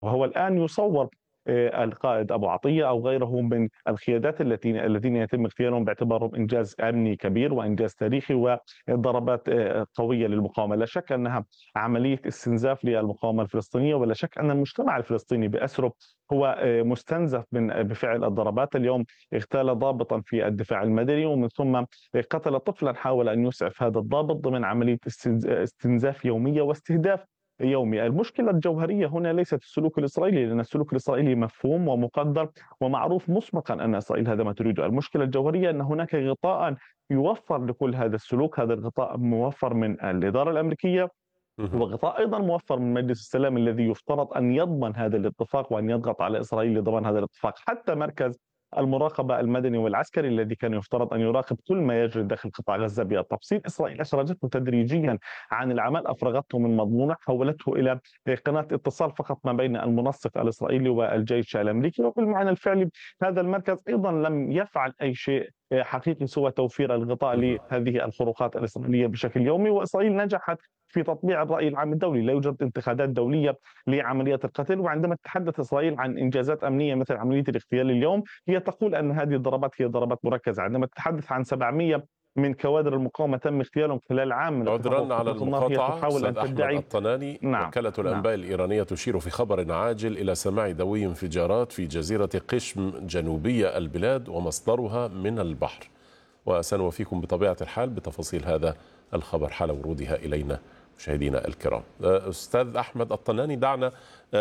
وهو الآن يصور القائد أبو عطية أو غيره من القيادات الذين يتم اغتيالهم باعتبارهم إنجاز أمني كبير وإنجاز تاريخي وضربات قوية للمقاومة. لا شك أنها عملية استنزاف للمقاومة الفلسطينية، ولا شك أن المجتمع الفلسطيني بأسره هو مستنزف بفعل الضربات. اليوم اغتال ضابطا في الدفاع المدني، ومن ثم قتل طفلا حاول أن يسعف هذا الضابط ضمن عملية استنزاف يومية واستهداف يومي. المشكلة الجوهرية هنا ليست السلوك الإسرائيلي، لأن السلوك الإسرائيلي مفهوم ومقدر ومعروف مسبقا أن إسرائيل هذا ما تريده. المشكلة الجوهرية أن هناك غطاء يوفر لكل هذا السلوك. هذا الغطاء موفر من الإدارة الأمريكية، مهم. وغطاء أيضا موفر من مجلس السلام الذي يفترض أن يضمن هذا الاتفاق وأن يضغط على إسرائيل لضمان هذا الاتفاق. حتى مركز المراقبة المدني والعسكري الذي كان يفترض أن يراقب كل ما يجري داخل قطاع غزة بالتفصيل، إسرائيل أخرجته تدريجيا عن العمل، أفرغته من مضمونه، حولته إلى قناة اتصال فقط ما بين المنسق الإسرائيلي والجيش الأمريكي. وبالمعنى الفعلي هذا المركز أيضا لم يفعل أي شيء حقيقي سوى توفير الغطاء مهم. لهذه الخروقات الإسرائيلية بشكل يومي. وإسرائيل نجحت في تطبيع الرأي العام الدولي. لا يوجد انتقادات دولية لعمليات القتل. وعندما تتحدث إسرائيل عن إنجازات أمنية مثل عملية الاغتيال اليوم، هي تقول أن هذه الضربات هي ضربات مركزة. عندما تتحدث عن 700 من كوادر المقاومة تم اغتيالهم خلال عام من اتفاق عذرا على إطلاق النار، هي المقاطعة تحاول أستاذ أن أحمد تدعي. الطناني. نعم. وكالة نعم. الأنباء الإيرانية تشير في خبر عاجل إلى سماع دوي انفجارات في جزيرة قشم جنوبية البلاد ومصدرها من البحر، وسنوفيكم بطبيعة الحال بتفاصيل هذا الخبر حال ورودها إلينا مشاهدينا الكرام. أستاذ أحمد الطناني، دعنا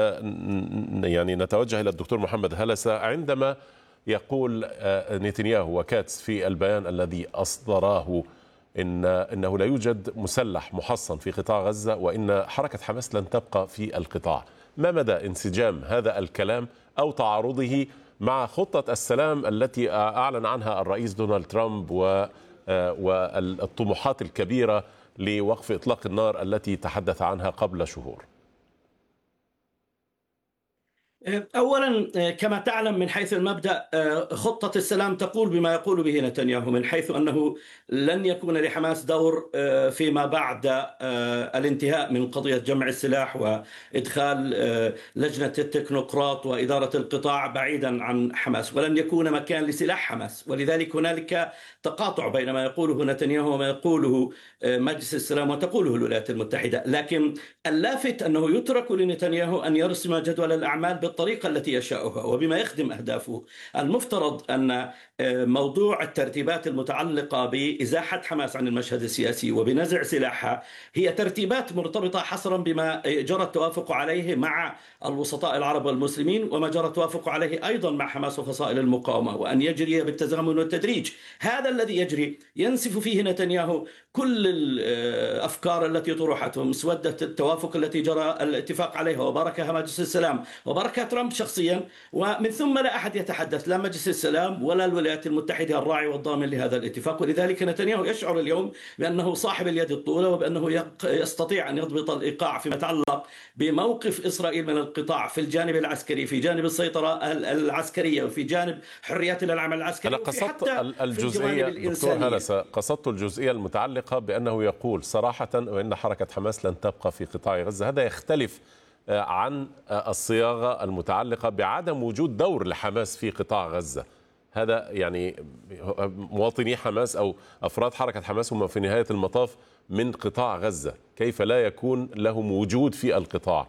يعني نتوجه إلى الدكتور محمد هلسة. عندما يقول نتنياهو وكاتس في البيان الذي أصدراه إنه لا يوجد مسلح محصن في قطاع غزة وإن حركة حماس لن تبقى في القطاع، ما مدى انسجام هذا الكلام أو تعارضه مع خطة السلام التي أعلن عنها الرئيس دونالد ترامب والطموحات الكبيرة لوقف إطلاق النار التي تحدث عنها قبل شهور؟ أولا، كما تعلم من حيث المبدأ، خطة السلام تقول بما يقول به نتنياهو، من حيث أنه لن يكون لحماس دور فيما بعد الانتهاء من قضية جمع السلاح وإدخال لجنة التكنوقراط وإدارة القطاع بعيدا عن حماس، ولن يكون مكان لسلاح حماس. ولذلك هنالك تقاطع بين ما يقوله نتنياهو وما يقوله مجلس السلام وتقوله الولايات المتحدة. لكن اللافت أنه يترك لنتنياهو أن يرسم جدول الأعمال بالطريقة التي يشاؤها وبما يخدم أهدافه. المفترض أن موضوع الترتيبات المتعلقة بإزاحة حماس عن المشهد السياسي وبنزع سلاحها هي ترتيبات مرتبطة حصرا بما جرى التوافق عليه مع الوسطاء العرب والمسلمين، وما جرى التوافق عليه أيضا مع حماس وفصائل المقاومة، وأن يجري بالتزامن والتدريج. هذا الذي يجري ينسف فيه نتنياهو كل الأفكار التي طرحت ومسودة التوافق التي جرى الاتفاق عليها وباركها مجلس السلام وباركها ترامب شخصيا، ومن ثم لا أحد يتحدث، لا مجلس السلام ولا الولايات المتحدة الراعي والضامن لهذا الاتفاق. ولذلك نتنياهو يشعر اليوم بأنه صاحب اليد الطولة، وبأنه يستطيع أن يضبط الإيقاع فيما يتعلق بموقف إسرائيل من القطاع في الجانب العسكري، في جانب الصيطرة العسكرية، وفي جانب حريات العمل العسكري، أنا قصدت الجزئية دكتور هلسة، قصدت الجزئية المتعلقة بأنه يقول صراحة وإن حركة حماس لن تبقى في قطاع غزة. هذا يختلف عن الصياغة المتعلقة بعدم وجود دور لحماس في قطاع غزة. هذا يعني مواطني حماس أو أفراد حركة حماس هم في نهاية المطاف من قطاع غزة، كيف لا يكون لهم وجود في القطاع؟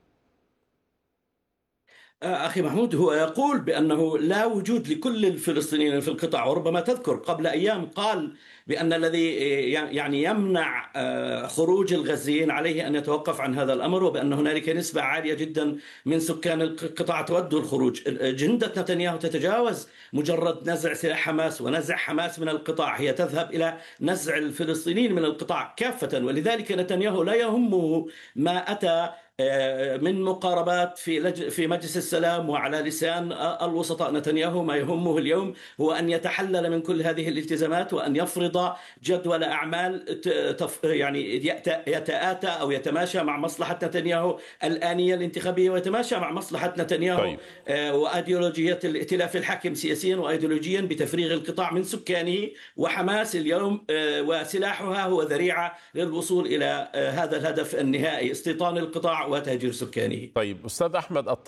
أخي محمود، هو يقول بأنه لا وجود لكل الفلسطينيين في القطاع، وربما تذكر قبل أيام قال بأن الذي يعني يمنع خروج الغزيين عليه أن يتوقف عن هذا الأمر، وبأن هنالك نسبة عالية جدا من سكان القطاع تود الخروج. أجندة نتنياهو تتجاوز مجرد نزع سلاح حماس ونزع حماس من القطاع، هي تذهب إلى نزع الفلسطينيين من القطاع كافة. ولذلك نتنياهو لا يهمه ما أتى من مقاربات في مجلس السلام وعلى لسان الوسطاء. نتنياهو ما يهمه اليوم هو أن يتحلل من كل هذه الالتزامات وأن يفرض جدول أعمال يعني يتآتى أو يتماشى مع مصلحة نتنياهو الآنية الانتخابية، ويتماشى مع مصلحة نتنياهو طيب. وأيديولوجية الائتلاف الحاكم سياسيا وأيديولوجيا بتفريغ القطاع من سكانه. وحماس اليوم وسلاحها هو ذريعة للوصول إلى هذا الهدف النهائي، استيطان القطاع وتهجير سكانه. طيب أستاذ أحمد